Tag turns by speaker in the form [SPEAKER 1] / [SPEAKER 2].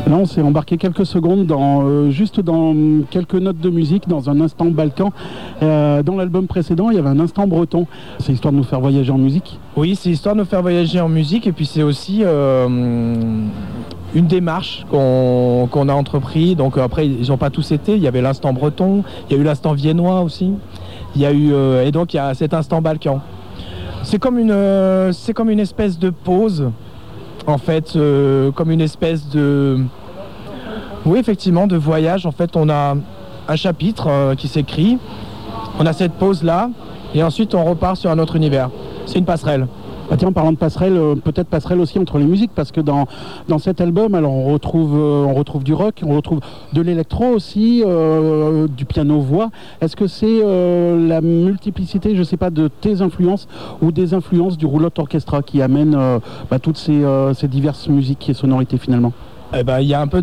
[SPEAKER 1] Là, on s'est embarqué quelques secondes juste dans quelques notes de musique, dans un instant balkan. Dans l'album précédent, il y avait un instant breton. C'est histoire de nous faire voyager en musique.
[SPEAKER 2] Oui, c'est histoire de nous faire voyager en musique, et puis c'est aussi une démarche qu'on a entrepris. Donc après, ils n'ont pas tous été. Il y avait l'instant breton, il y a eu l'instant viennois aussi. Il y a eu et donc il y a cet instant balkan. C'est comme une espèce de pause. En fait, comme une espèce de... Oui, effectivement, de voyage. En fait, on a un chapitre qui s'écrit, on a cette pause-là, et ensuite on repart sur un autre univers. C'est une passerelle.
[SPEAKER 1] Ah tiens, en parlant de passerelle, peut-être passerelle aussi entre les musiques, parce que dans cet album, alors on retrouve du rock, on retrouve de l'électro aussi, du piano-voix. Est-ce que c'est la multiplicité, je ne sais pas, de tes influences ou des influences du roulotte orchestra qui amène toutes ces diverses musiques et sonorités finalement?
[SPEAKER 2] Il y a un peu